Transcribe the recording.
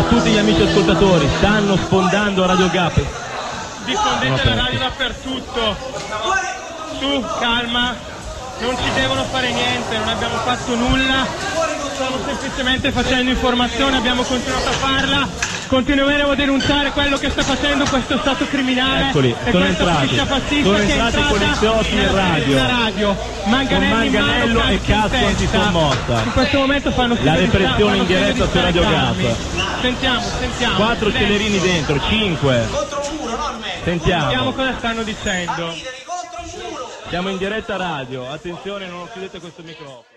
tutti gli amici ascoltatori, stanno sfondando Radio Gap. Diffondete la radio dappertutto. Su, calma, non ci devono fare niente, non abbiamo fatto nulla, stiamo semplicemente facendo informazione, abbiamo continuato a farla, continueremo a denunciare quello che sta facendo questo Stato criminale. Eccoli, e sono questa entrati, fascia fascista sono che è entrati i poliziotti in radio, con manganello e cazzo antisommossa. In questo momento fanno la repressione in diretta su Radio Gap. Sentiamo. 4 celerini dentro, 5. Sentiamo cosa stanno dicendo. Siamo in diretta radio, attenzione, non chiudete questo microfono.